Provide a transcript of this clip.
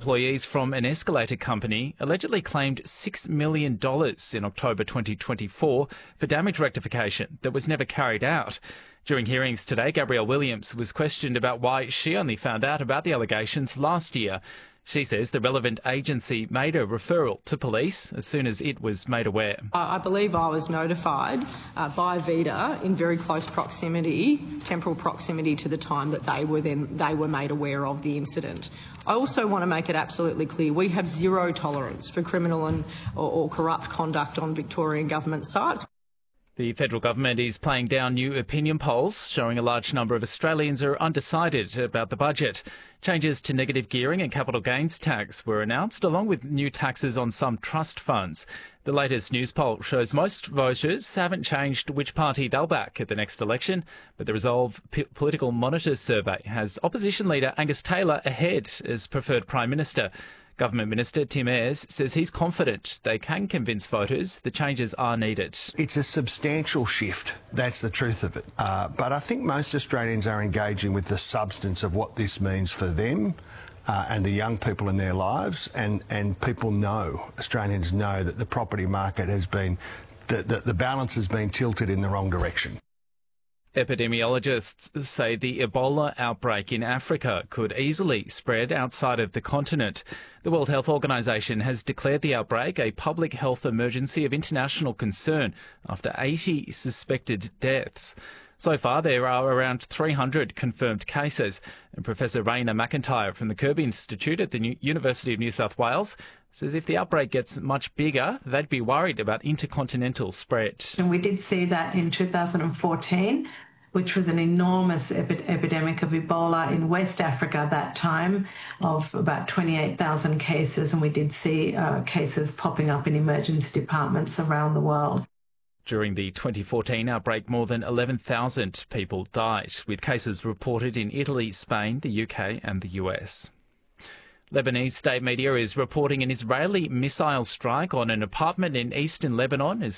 employees from an escalator company allegedly claimed $6 million in October 2024 for damage rectification that was never carried out. During hearings today, Gabrielle Williams was questioned about why she only found out about the allegations last year. She says the relevant agency made a referral to police as soon as it was made aware. I believe I was notified by VEDA in very close proximity, temporal proximity to the time that they were made aware of the incident. I also want to make it absolutely clear we have zero tolerance for criminal or corrupt conduct on Victorian government sites. The federal government is playing down new opinion polls showing a large number of Australians are undecided about the budget. Changes to negative gearing and capital gains tax were announced, along with new taxes on some trust funds. The latest news poll shows most voters haven't changed which party they'll back at the next election, but the Resolve Political Monitor survey has opposition leader Angus Taylor ahead as preferred Prime Minister. Government Minister Tim Ayres says he's confident they can convince voters the changes are needed. It's a substantial shift, that's the truth of it. But I think most Australians are engaging with the substance of what this means for them and the young people in their lives, and people know, Australians know, that the property market has been, the balance has been tilted in the wrong direction. Epidemiologists say the Ebola outbreak in Africa could easily spread outside of the continent. The World Health Organization has declared the outbreak a public health emergency of international concern after 80 suspected deaths. So far, there are around 300 confirmed cases. And Professor Raina McIntyre from the Kirby Institute at the University of New South Wales says if the outbreak gets much bigger, they'd be worried about intercontinental spread. And we did see that in 2014, which was an enormous epidemic of Ebola in West Africa at that time, of about 28,000 cases, and we did see cases popping up in emergency departments around the world. During the 2014 outbreak, more than 11,000 people died, with cases reported in Italy, Spain, the UK and the US. Lebanese state media is reporting an Israeli missile strike on an apartment in eastern Lebanon as